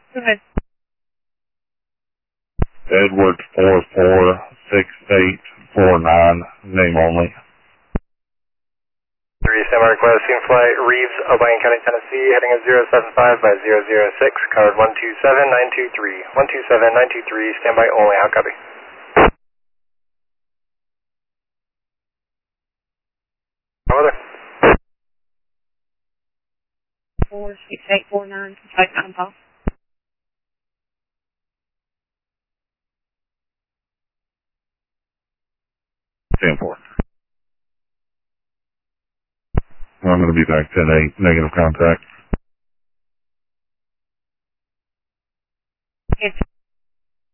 Go ahead. Edward 446849, name only. 3, standby requesting flight Reeves, Obion County, Tennessee, heading at 075 by 006, card 127923. 127923, standby only, how copy? Weather? 46849, flight time call. Stanford. I'm going to be back 10-8, negative contact. It's